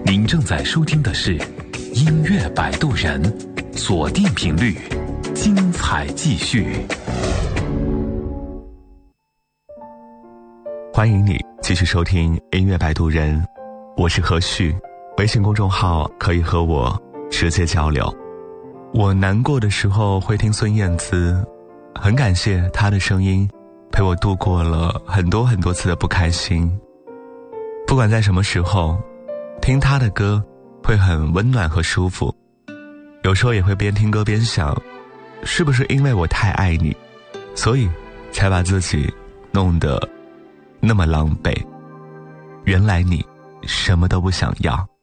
您正在收听的是音乐摆渡人，锁定频率，精彩继续。 欢迎你继续收听音乐摆渡人，我是何旭，微信公众号可以和我直接交流。我难过的时候会听孙燕姿，很感谢她的声音陪我度过了很多很多次的不开心。不管在什么时候听她的歌会很温暖和舒服，有时候也会边听歌边想，是不是因为我太爱你，所以才把自己弄得那么狼狈。原来你什么都不想要。